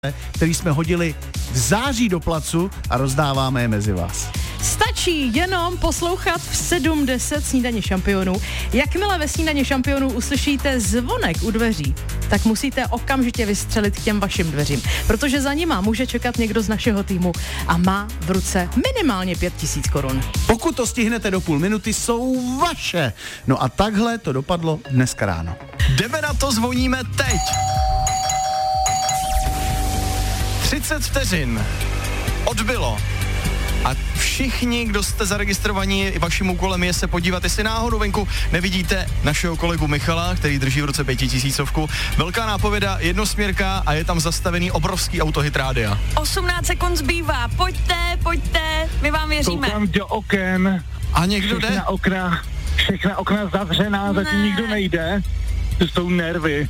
který jsme hodili v září do placu a rozdáváme je mezi vás. Stačí jenom poslouchat v 7:10 Snídaně šampionů. Jakmile ve Snídaně šampionů uslyšíte zvonek u dveří, tak musíte okamžitě vystřelit k těm vašim dveřím, protože za nima může čekat někdo z našeho týmu a má v ruce minimálně 5 000 korun. Pokud to stihnete do půl minuty, jsou vaše. No a takhle to dopadlo dneska ráno. Jdeme na to, zvoníme teď. 30 vteřin odbylo. A všichni, kdo jste zaregistrovaní, vaším úkolem je se podívat, jestli náhodou venku nevidíte našeho kolegu Michala, který drží v ruce 5 000. Velká nápověda, jednosměrka a je tam zastavený obrovský autohit rádia. 18 sekund zbývá, pojďte, my vám věříme. Koukám do oken. A někdo jde? Všechna okna zavřená, zatím nikdo nejde. To jsou nervy.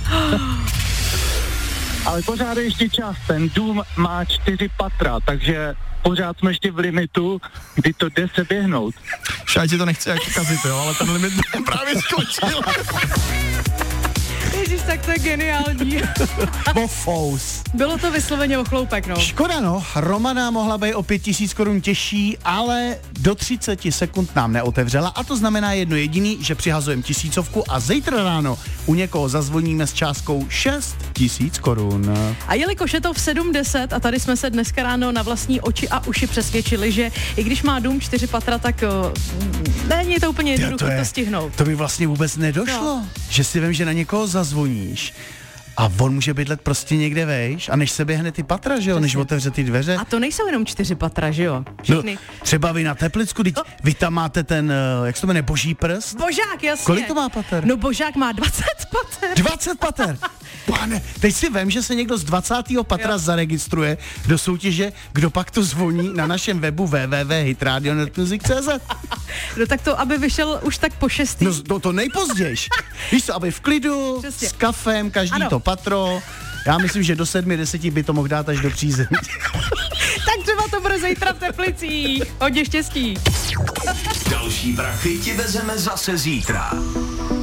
Ale pořád je ještě čas, ten dům má 4 patra, takže pořád jsme ještě v limitu, kdy to jde se běhnout. Šáti to nechci jako kazit, jo, ale ten limit právě skončil. Ježiš, tak to je geniální. Bofous. Bylo to vysloveně o chloupek, no. Škoda, no. Romana mohla být o 5 000 korun těžší, ale do 30 sekund nám neotevřela a to znamená jedno jediný, že přihazujeme 1000 a zítra ráno u někoho zazvoníme s částkou 6 000 korun. A jelikož je to v 7:10 a tady jsme se dneska ráno na vlastní oči a uši přesvědčili, že i když má dům 4 patra, tak není to úplně jednoduché to stihnout. To mi vlastně vůbec nedošlo, že si vím, že na někoho zazvoníš a on může bydlet prostě někde vejš a než se běhne ty patra, že jo, než otevře ty dveře. A to nejsou jenom 4 patra, že jo? Všechny. No, třeba vy na Teplicku, vy tam máte ten, jak se to jmenuje, boží prst? Božák, jasně. Kolik to má pater? No Božák má 20 pater. 20 pater? Pane, teď si vem, že se někdo z 20. patra zaregistruje do soutěže, kdo pak to zvoní na našem webu www.hitradionetmusic.cz. No tak to, aby vyšel už tak po 6. No to nejpozdějš. Víš co, aby v klidu, přesně. S kafem, každý ano. To patro. Já myslím, že do 7:10 by to mohl dát až do přízemí. Tak třeba to bude zítra v Teplicích. Hodně štěstí. Další prachy ti vezeme zase zítra.